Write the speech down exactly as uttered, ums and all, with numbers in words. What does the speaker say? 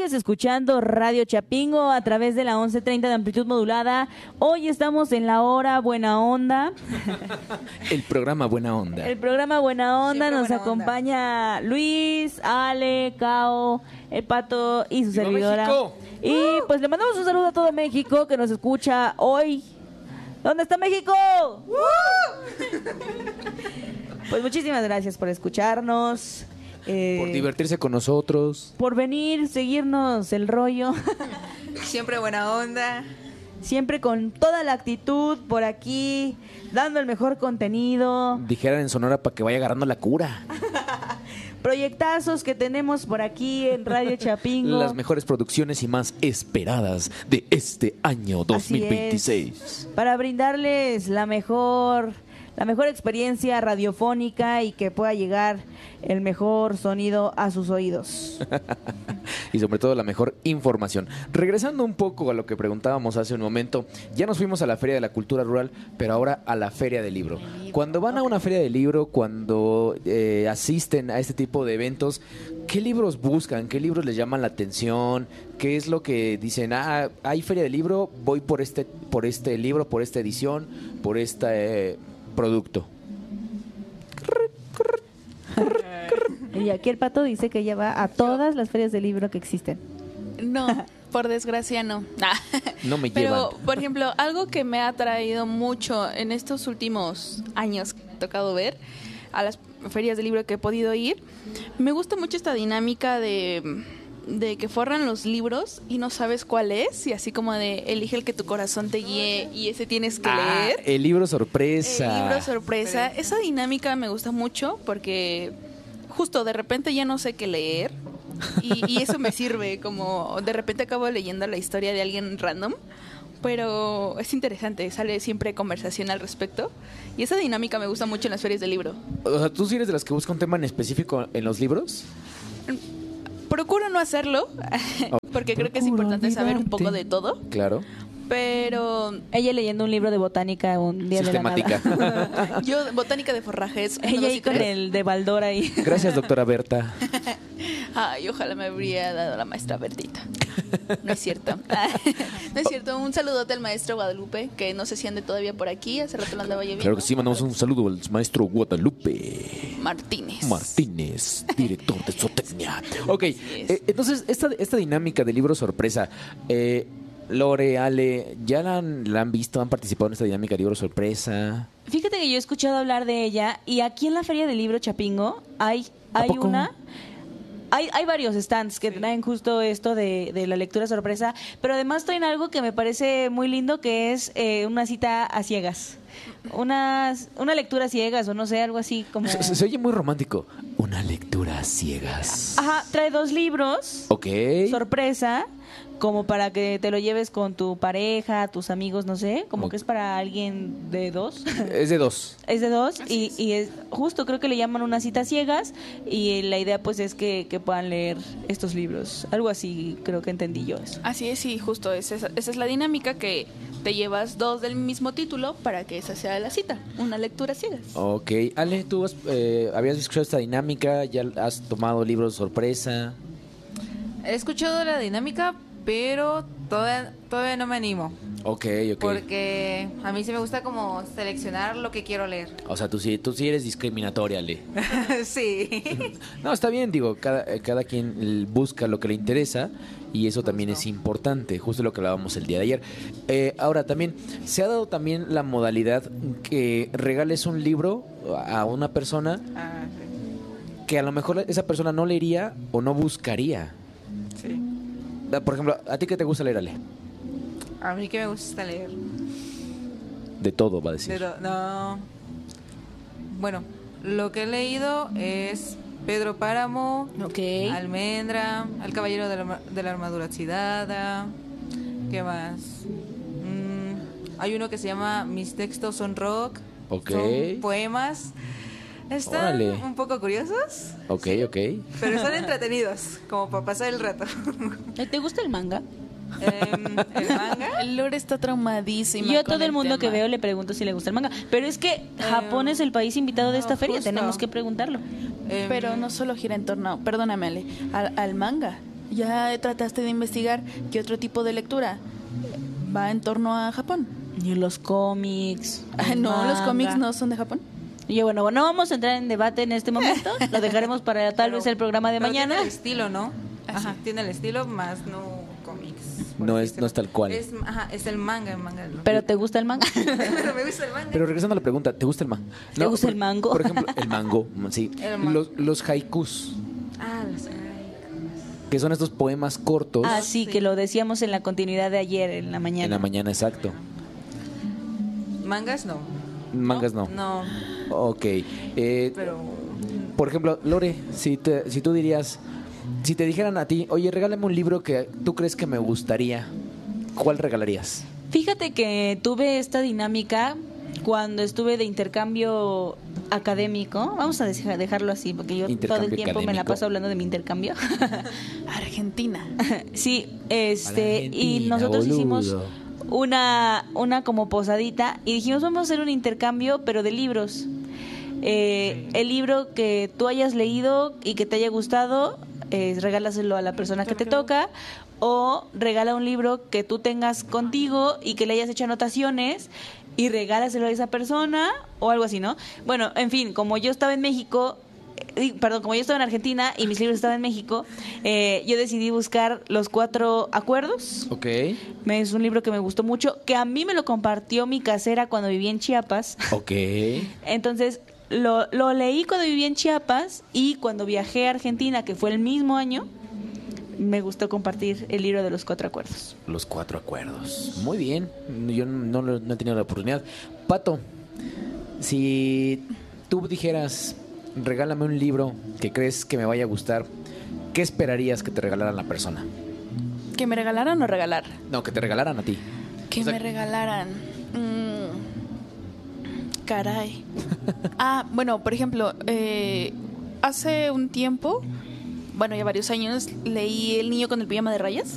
Sigues escuchando Radio Chapingo a través de la once treinta de amplitud modulada. Hoy estamos en la hora Buena Onda. El programa Buena Onda. El programa Buena Onda. Siempre nos buena acompaña onda. Luis, Ale, Cao, el Pato y su ¡Viva servidora. México! Y ¡Uh! Pues le mandamos un saludo a todo México que nos escucha hoy. ¿Dónde está México? ¡Uh! Pues muchísimas gracias por escucharnos. Eh, por divertirse con nosotros. Por venir, seguirnos el rollo. Siempre buena onda. Siempre con toda la actitud por aquí, dando el mejor contenido. Dijeran en Sonora para que vaya agarrando la cura. Proyectazos que tenemos por aquí en Radio Chapingo. Las mejores producciones y más esperadas de este año dos mil veintiséis. Para brindarles la mejor... la mejor experiencia radiofónica y que pueda llegar el mejor sonido a sus oídos. Y sobre todo la mejor información. Regresando un poco a lo que preguntábamos hace un momento, ya nos fuimos a la Feria de la Cultura Rural, pero ahora a la Feria del Libro. Cuando van a una feria del libro, cuando eh, asisten a este tipo de eventos, ¿qué libros buscan? ¿Qué libros les llaman la atención? ¿Qué es lo que dicen? Ah, hay feria del libro, voy por este, por este libro, por esta edición, por este... Eh, producto. Y aquí el Pato dice que ella va a todas las ferias de libro que existen. No, por desgracia no. No me Pero, llevan. por ejemplo, algo que me ha atraído mucho en estos últimos años que he tocado ver a las ferias de libro que he podido ir, me gusta mucho esta dinámica de... de que forran los libros y no sabes cuál es, y así como de elige el que tu corazón te guíe y ese tienes que ah, leer. El libro sorpresa. El libro sorpresa. Esa dinámica me gusta mucho porque justo de repente ya no sé qué leer y, y eso me sirve, como de repente acabo leyendo la historia de alguien random, pero es interesante, sale siempre conversación al respecto y esa dinámica me gusta mucho en las ferias del libro. O sea, ¿tú sí eres de las que busca un tema en específico en los libros? Procuro no hacerlo, porque creo que es importante saber un poco de todo. Claro. Pero ella leyendo un libro de botánica un día sistemática. De la nada. Yo, botánica de forrajes. Ella ahí con el de Baldor ahí. Gracias, doctora Berta. Ay, ojalá me habría dado la maestra Bertita. No es cierto. No es cierto. Un saludote al maestro Guadalupe, que no sé si ande todavía por aquí. Hace rato lo andaba yo viendo. Claro que sí, mandamos un saludo al maestro Guadalupe Martínez. Martínez, director de Zootecnia. Ok, eh, entonces, esta, esta dinámica de libro sorpresa, eh, Lore, Ale, ¿ya la han, la han visto? ¿Han participado en esta dinámica de libro sorpresa? Fíjate que yo he escuchado hablar de ella y aquí en la Feria del Libro Chapingo hay, hay una... Hay, hay varios stands que traen justo esto de, de la lectura sorpresa, pero además traen algo que me parece muy lindo, que es eh, una cita a ciegas. Una, una lectura a ciegas, o no sé, algo así como... Se, se, se oye muy romántico. Una lectura a ciegas. Ajá, trae dos libros. Ok. Sorpresa, como para que te lo lleves con tu pareja, tus amigos, no sé, como okay. Que es para alguien de dos. Es de dos. Es de dos y, y es justo creo que le llaman una cita ciegas y la idea pues es que, que puedan leer estos libros. Algo así creo que entendí yo eso. Así es, sí, justo. Esa, esa es la dinámica, que te llevas dos del mismo título para que esa sea la cita, una lectura ciegas. Ok. Ale, ¿tú has, eh, habías escuchado esta dinámica? ¿Ya has tomado libros sorpresa? He escuchado la dinámica, pero todavía, todavía no me animo. Ok, ok. Porque a mí sí me gusta como seleccionar lo que quiero leer. O sea, tú sí, tú sí eres discriminatoria, Ale. Sí. No, está bien, digo, cada, cada quien busca lo que le interesa y eso también es importante, justo lo que hablábamos el día de ayer. Eh, ahora, también, se ha dado también la modalidad que regales un libro a una persona ah, sí. que a lo mejor esa persona no leería o no buscaría. Sí. Por ejemplo, ¿a ti qué te gusta leer, Ale? A mí que me gusta leer. De todo, va a decir. Pero, no. Bueno, lo que he leído es Pedro Páramo, okay. Almendra, El Caballero de la, de la Armadura Oxidada. ¿Qué más? Mm, hay uno que se llama Mis textos son rock. Okay. Son poemas. Están Órale. un poco curiosos. Ok, sí, ok. Pero son entretenidos, como para pasar el rato. ¿Te gusta el manga? Um, ¿El manga? El Lore está traumadísima. Yo a todo el mundo que veo le pregunto si le gusta el manga. Pero es que Japón um, es el país invitado de esta no, feria, justo. Tenemos que preguntarlo. Um, Pero no solo gira en torno, perdóname Ale, al, al manga. ¿Ya trataste de investigar qué otro tipo de lectura va en torno a Japón? Y los cómics. Ah, no, manga. los cómics no son de Japón. Y bueno, no vamos a entrar en debate en este momento. Lo dejaremos para tal Pero- vez el programa de pero mañana. Tiene el estilo, ¿no? Así. Ajá, tiene el estilo, más no cómics. por No así es- decirlo. no es tal cual. Es, ajá, es el manga, el manga. ¿no? ¿Pero te gusta el manga? Pero me gusta el manga. Pero regresando a la pregunta, ¿te gusta el mango? ¿Te gusta el mango? Por ejemplo, el mango, sí. El mango. Los, los haikus, Ah, los que son estos poemas cortos Ah, sí, que lo decíamos en la continuidad de ayer, en la mañana. en la mañana, exacto. mangas no. Mangas no. No, Ok. Eh, pero por ejemplo, Lore, si, te- si tú dirías, si te dijeran a ti, oye, regálame un libro que tú crees que me gustaría, ¿cuál regalarías? Fíjate que tuve esta dinámica cuando estuve de intercambio académico. Vamos a deja- dejarlo así, porque yo todo el Intercambio tiempo me la académico. paso hablando de mi intercambio. Argentina. Sí, este, y Argentina, nosotros boludo. hicimos una, una como posadita y dijimos vamos a hacer un intercambio, pero de libros. Eh, el libro que tú hayas leído y que te haya gustado, eh, regálaselo a la persona que te toca, o regala un libro que tú tengas contigo y que le hayas hecho anotaciones y regálaselo a esa persona o algo así, ¿no? Bueno, en fin, como yo estaba en México, eh, perdón, como yo estaba en Argentina y mis libros estaban en México, eh, yo decidí buscar Los Cuatro Acuerdos. Ok. Me- Es un libro que me gustó mucho, que a mí me lo compartió mi casera cuando vivía en Chiapas. Ok. Entonces, lo, lo leí cuando vivía en Chiapas y cuando viajé a Argentina, que fue el mismo año, me gustó compartir el libro de Los Cuatro Acuerdos. Los cuatro acuerdos. Muy bien. Yo no, lo- no he tenido la oportunidad. Pato, si tú dijeras, regálame un libro que crees que me vaya a gustar, ¿qué esperarías que te regalaran la persona? ¿Que me regalaran o regalar? No, que te regalaran a ti. Que O sea, me regalaran. Mm, caray. Ah, bueno, por ejemplo, eh, hace un tiempo, bueno, ya varios años, leí El niño con el pijama de rayas.